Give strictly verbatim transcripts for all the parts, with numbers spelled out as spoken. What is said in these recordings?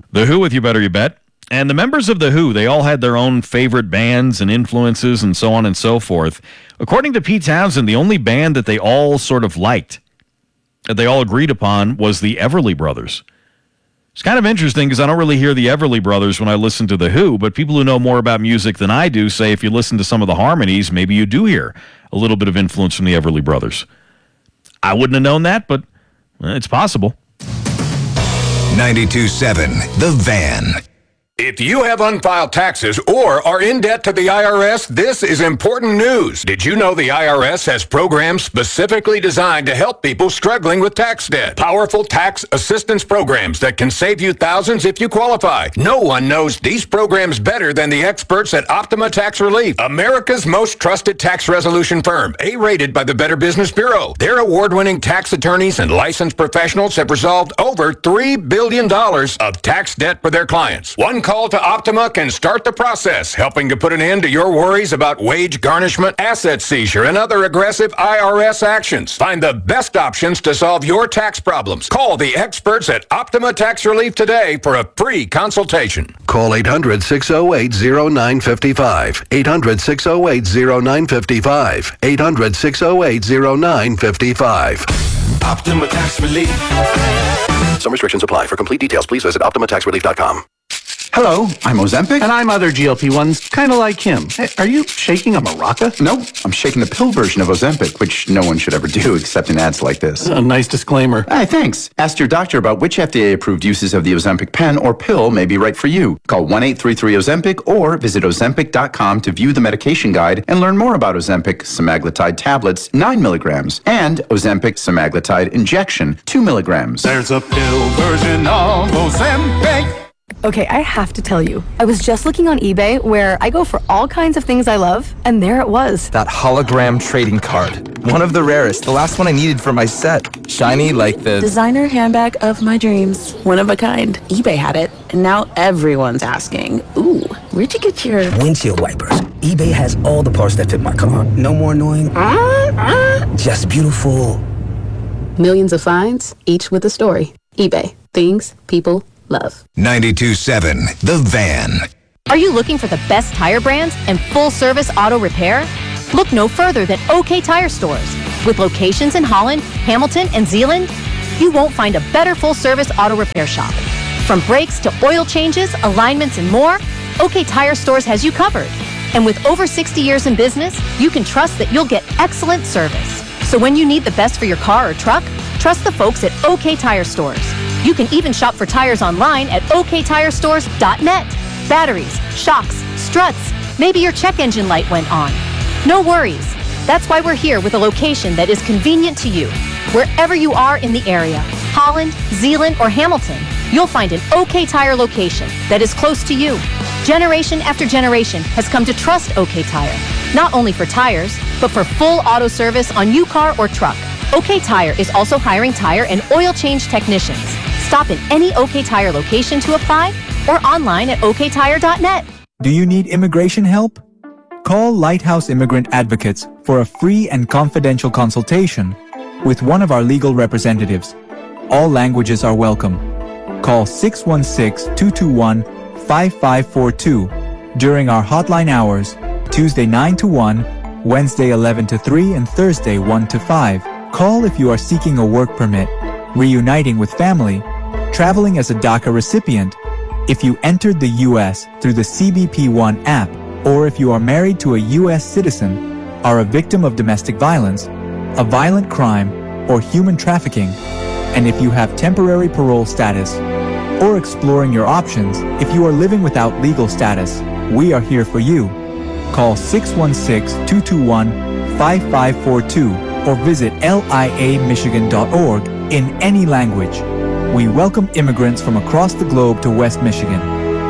The Who with You Better You Bet. And the members of The Who, they all had their own favorite bands and influences and so on and so forth. According to Pete Townsend, the only band that they all sort of liked, that they all agreed upon, was the Everly Brothers. It's kind of interesting because I don't really hear the Everly Brothers when I listen to The Who, but people who know more about music than I do say if you listen to some of the harmonies, maybe you do hear a little bit of influence from the Everly Brothers. I wouldn't have known that, but it's possible. ninety-two point seven The Van. If you have unfiled taxes or are in debt to the I R S, this is important news. Did you know the I R S has programs specifically designed to help people struggling with tax debt? Powerful tax assistance programs that can save you thousands if you qualify. No one knows these programs better than the experts at Optima Tax Relief, America's most trusted tax resolution firm, A-rated by the Better Business Bureau. Their award-winning tax attorneys and licensed professionals have resolved over three billion dollars of tax debt for their clients. One call to Optima can start the process, helping to put an end to your worries about wage garnishment, asset seizure, and other aggressive I R S actions. Find the best options to solve your tax problems. Call the experts at Optima Tax Relief today for a free consultation. Call eight hundred, six oh eight, oh nine five five. eight hundred, six oh eight, oh nine five five. eight hundred, six oh eight, oh nine five five. Optima Tax Relief. Some restrictions apply. For complete details, please visit optima tax relief dot com. Hello, I'm Ozempic. And I'm other G L P ones, kind of like him. Hey, are you shaking a maraca? No, I'm shaking the pill version of Ozempic, which no one should ever do except in ads like this. A nice disclaimer. Hey, thanks. Ask your doctor about which F D A-approved uses of the Ozempic pen or pill may be right for you. Call one eight three three Ozempic or visit ozempic dot com to view the medication guide and learn more about Ozempic semaglutide tablets, nine milligrams, and Ozempic semaglutide injection, two milligrams. There's a pill version of Ozempic. Okay, I have to tell you, I was just looking on eBay where I go for all kinds of things I love, and there it was. That hologram trading card. One of the rarest. The last one I needed for my set. Shiny like the... designer handbag of my dreams. One of a kind. eBay had it, and now everyone's asking, ooh, where'd you get your... windshield wipers. eBay has all the parts that fit my car. No more annoying... just beautiful. Millions of finds, each with a story. eBay. Things people love. ninety-two point seven The Van. Are you looking for the best tire brands and full-service auto repair? Look no further than OK Tire Stores. With locations in Holland, Hamilton, and Zeeland, you won't find a better full-service auto repair shop. From brakes to oil changes, alignments, and more, OK Tire Stores has you covered. And with over sixty years in business, you can trust that you'll get excellent service. So when you need the best for your car or truck, trust the folks at OK Tire Stores. You can even shop for tires online at o k tire stores dot net. Batteries, shocks, struts, maybe your check engine light went on. No worries. That's why we're here with a location that is convenient to you. Wherever you are in the area, Holland, Zeeland, or Hamilton, you'll find an OK Tire location that is close to you. Generation after generation has come to trust OK Tire, not only for tires, but for full auto service on your car or truck. OK Tire is also hiring tire and oil change technicians. Stop in any OK Tire location to apply or online at o k tire dot net. Do you need immigration help? Call Lighthouse Immigrant Advocates for a free and confidential consultation with one of our legal representatives. All languages are welcome. Call six one six, two two one, five five four two during our hotline hours, Tuesday nine to one, Wednesday eleven to three, and Thursday one to five. Call if you are seeking a work permit, reuniting with family, traveling as a DACA recipient, if you entered the U S through the C B P one app, or if you are married to a U S citizen, are a victim of domestic violence, a violent crime, or human trafficking, and if you have temporary parole status, or exploring your options if you are living without legal status, we are here for you. Call six one six, two two one, five five four two or visit L I A michigan dot org in any language. We welcome immigrants from across the globe to West Michigan.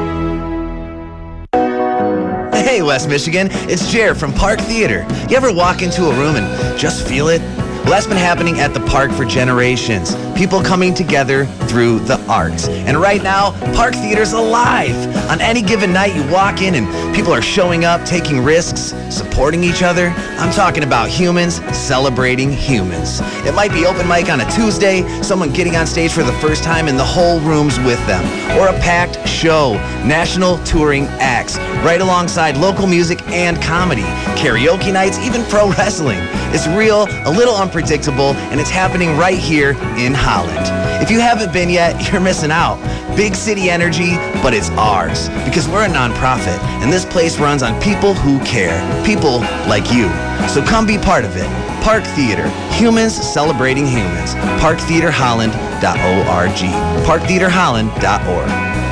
Hey, West Michigan, it's Jared from Park Theater. You ever walk into a room and just feel it? Well, that's been happening at the Park for generations. people coming together through the arts. And right now, Park Theater's alive. On any given night, you walk in and people are showing up, taking risks, supporting each other. I'm talking about humans celebrating humans. It might be open mic on a Tuesday, someone getting on stage for the first time and the whole room's with them. Or a packed show, national touring acts, right alongside local music and comedy, karaoke nights, even pro wrestling. It's real, a little unpredictable, and it's happening right here in Holland. If you haven't been yet, you're missing out. Big city energy, but it's ours because we're a nonprofit and this place runs on people who care, people like you. So come be part of it. Park Theater, humans celebrating humans. park theater holland dot org. park theater holland dot org.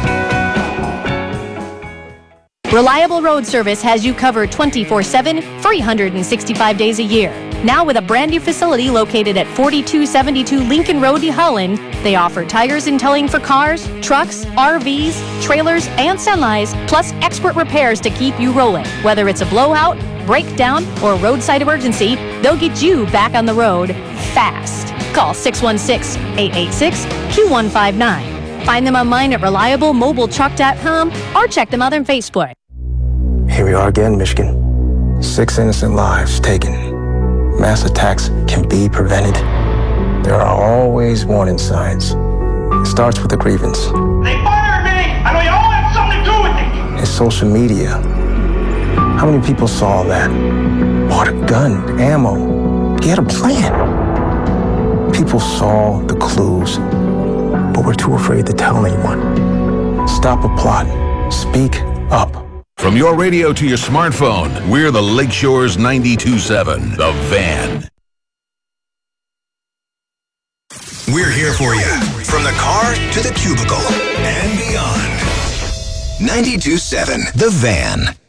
Reliable Road Service has you covered twenty-four seven, three hundred sixty-five days a year. Now with a brand new facility located at forty-two seventy-two Lincoln Road, New Holland, they offer tires and towing for cars, trucks, R Vs, trailers, and semis, plus expert repairs to keep you rolling. Whether it's a blowout, breakdown, or roadside emergency, they'll get you back on the road fast. Call six one six, eight eight six, two one five nine. Find them online at reliable mobile truck dot com or check them out on Facebook. Here we are again, Michigan. Six innocent lives taken. Mass attacks can be prevented. There are always warning signs. It starts with a grievance. They fired me! I know you all have something to do with it! It's social media. How many people saw that? Bought a gun, ammo. He had a plan. People saw the clues, but we're too afraid to tell anyone. Stop a plot. Speak up. From your radio to your smartphone, we're the Lakeshore's ninety-two point seven, The Van. We're here for you, from the car to the cubicle and beyond. ninety-two point seven, The Van.